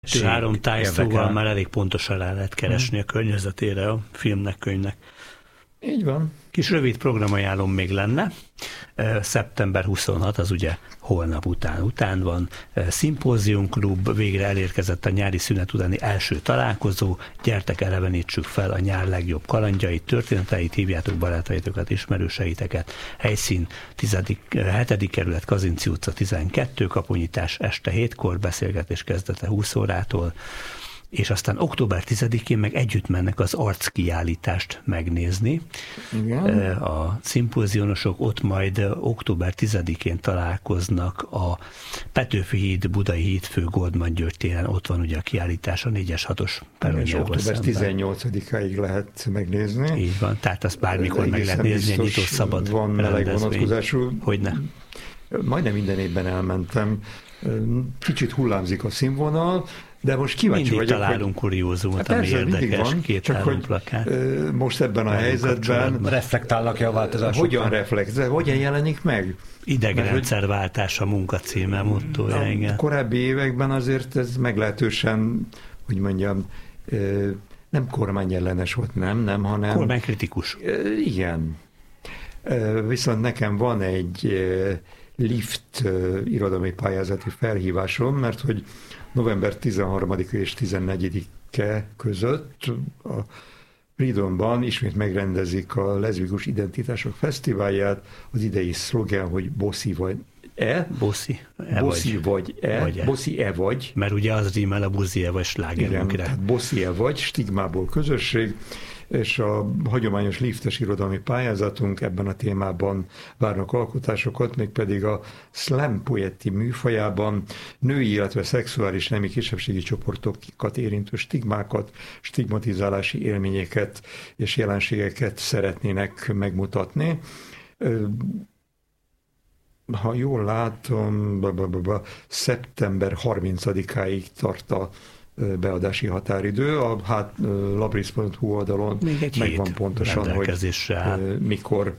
Három tájszóval már elég pontosan rá lehet keresni a környezetére a filmnek, könyvnek. Így van. Kis rövid programajánlom még lenne. Szeptember 26, az ugye holnap után van. Szimpóziumklub, végre elérkezett a nyári szünet utáni első találkozó. Gyertek, elevenítsük fel a nyár legjobb kalandjait, történeteit, hívjátok barátaitokat, ismerőseiteket. Helyszín 7. kerület, Kazinczy utca 12, kaponyítás este 7-kor, beszélgetés kezdete 20 órától. És aztán október 10-én meg együtt mennek az arckiállítást megnézni. Igen. A szimpózionosok ott majd október 10-én találkoznak a Petőfi híd, Budai híd fő Goldman György téren, ott van ugye a kiállítás a 4-es 6-os peronjával szemben. Október 18-áig lehet megnézni. Így van, tehát azt bármikor meg lehet nézni, a nyitott szabad van meleg vonatkozású. Hogyne. Majdnem minden évben elmentem. Kicsit hullámzik a színvonal, de most kíváncsi mindig vagyok, találunk kuriózumot, ami érdekes, van, 2-3 plakát. Most ebben a helyzetben reflektálnak-e a változásokra? Hogyan reflektál? Hogyan jelenik meg? Idegrendszerváltás a munkacíme, mottója, igen. A korábbi években azért ez meglehetősen, hogy mondjam, nem kormányellenes volt, nem, hanem... Kormánykritikus. Igen. Viszont nekem van egy lift irodalmi pályázati felhívásom, mert hogy november 13 és 14-e között a Freedomban ismét megrendezik a Leszbikus Identitások Fesztiválját, az idei szlogen, hogy Boszi vagy-e? Boszi-e vagy. Mert ugye az rímel a buzi-e vagy slágerünkre. Igen, tehát Boszi-e vagy, stigmából közösség, és a hagyományos liftes irodalmi pályázatunk ebben a témában várnak alkotásokat, mégpedig a slam poeti műfajában női, illetve szexuális nemi kisebbségi csoportokat érintő stigmákat, stigmatizálási élményeket és jelenségeket szeretnének megmutatni. Ha jól látom, szeptember 30-áig tart a beadási határidő. A labris.hu oldalon megvan pontosan, hogy mikor.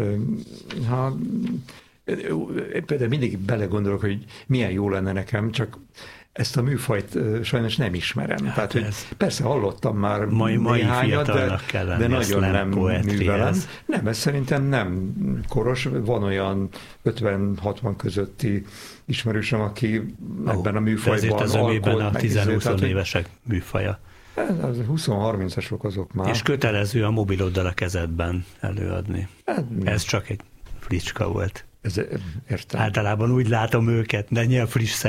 Például mindig belegondolok, hogy milyen jó lenne nekem, csak ezt a műfajt sajnos nem ismerem. Hát tehát, hogy persze hallottam már néhányat, de nagyon nem művelem. Nem, ez szerintem nem koros. Van olyan 50-60 közötti ismerősöm, aki ebben a műfajban alkolt. Ez az övében a 10-20 évesek műfaja. 20-30-asok azok már. És kötelező a mobiloddal a kezedben előadni. Ez csak egy fricska volt. Értem. Általában úgy látom őket, de nyilván friss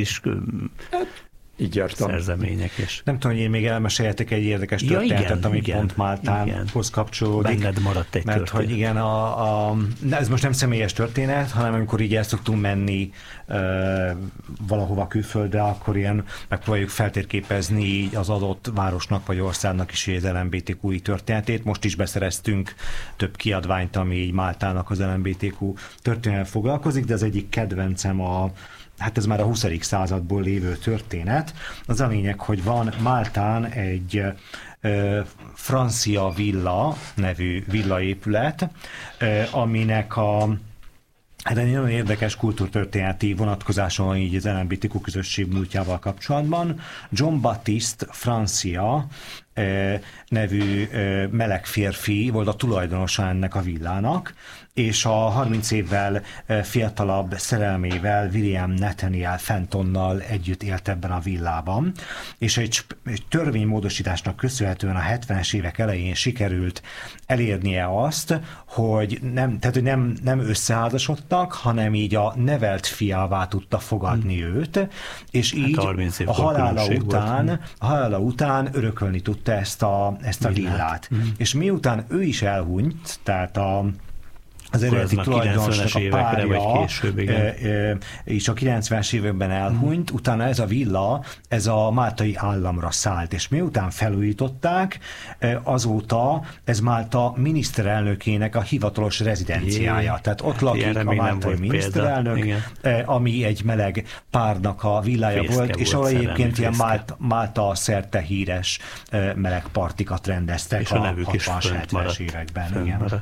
így jártam. Szerzemények is. Nem tudom, hogy én még elmeséljetek egy érdekes történetet, ami pont Máltánhoz kapcsolódik. Benned maradt egy történet. Hogy igen, ez most nem személyes történet, hanem amikor így el szoktunk menni valahova külföldre, akkor ilyen megpróbáljuk feltérképezni az adott városnak vagy országnak is az LMBTQ-i történetét. Most is beszereztünk több kiadványt, ami így Máltának az LMBTQ történet foglalkozik, de az egyik kedvencem hát ez már a 20. századból lévő történet. Az a lényeg, hogy van Máltán egy Francia Villa nevű villaépület, aminek hát egy nagyon érdekes kultúrtörténeti vonatkozása van így az LMBTQ közösség múltjával kapcsolatban. John Baptiste Francia nevű meleg férfi volt a tulajdonosa ennek a villának, és a 30 évvel fiatalabb szerelmével, William Nathaniel Fentonnal együtt élt ebben a villában, és egy törvénymódosításnak köszönhetően a 70-es évek elején sikerült elérnie azt, hogy nem összeházasodtak, hanem így a nevelt fiává tudta fogadni őt, és így a halála után örökölni tudta ezt a villát. És miután ő is elhunyt, tehát az eredeti tulajdonosnak a párja és a 90-es években elhunyt, utána ez a villa, ez a máltai államra szállt, és miután felújították, azóta ez Málta miniszterelnökének a hivatalos rezidenciája. Tehát ott lakik a máltai miniszterelnök, ami egy meleg párnak a villája volt, és ahol egyébként ilyen Málta szerte híres meleg partikat rendeztek és a nevük is 60-70-es években.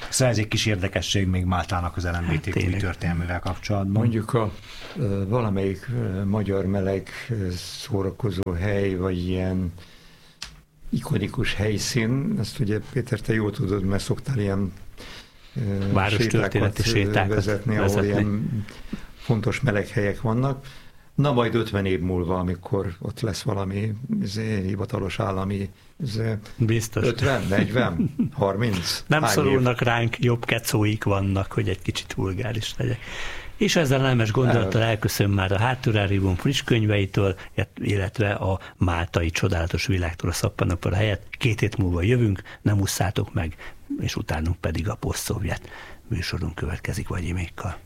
Szóval ez egy kis érdekesség még Máltának az LMBTQ történelmével kapcsolatban. Mondjuk a valamelyik magyar meleg szórakozó hely, vagy ilyen ikonikus helyszín, ezt ugye Péter, te jól tudod, mert szoktál ilyen sétákat vezetni, ahol ilyen fontos meleg helyek vannak. Na majd 50 év múlva, amikor ott lesz valami hivatalos állami biztos. 50, 40, 30. Nem szorulnak ránk, jobb kecóik vannak, hogy egy kicsit vulgáris legyek. És ezzel a nemes gondolattal elköszön már a Háttúrárium friss könyveitől, illetve a máltai csodálatos világtól a szappanapor helyett. 2 hét múlva jövünk, nem usszátok meg, és utánunk pedig a posztszovjet műsorunk következik Vagyimékkal.